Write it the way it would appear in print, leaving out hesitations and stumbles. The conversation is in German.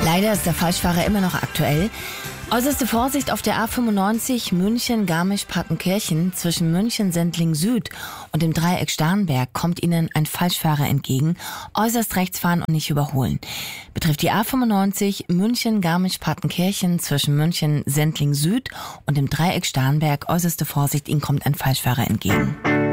Leider ist der Falschfahrer immer noch aktuell. Äußerste Vorsicht auf der A95 München-Garmisch-Partenkirchen zwischen München-Sendling Süd und dem Dreieck Starnberg kommt Ihnen ein Falschfahrer entgegen. Äußerst rechts fahren und nicht überholen. Betrifft die A95 München-Garmisch-Partenkirchen zwischen München-Sendling Süd und dem Dreieck Starnberg. Äußerste Vorsicht, Ihnen kommt ein Falschfahrer entgegen.